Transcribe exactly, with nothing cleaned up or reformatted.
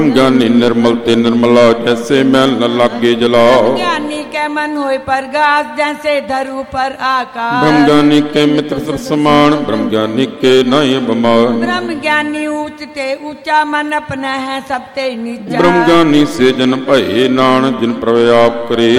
ज्ञानी निर्मल ते निर्मला, जैसे मैल न लागे जलाओ। ज्ञानी के मन होए प्रकाश, जैसे धरु पर आकाश। ब्रह्म ज्ञानी के मित्र सब समान, ब्रह्म ज्ञानी के नाई बमान। ब्रह्म ज्ञानी ऊंच ते ऊंचा, मन अपना है सब ते नीचा। ब्रह्म ज्ञानी से जन भये नान, जिन प्रभु आप करे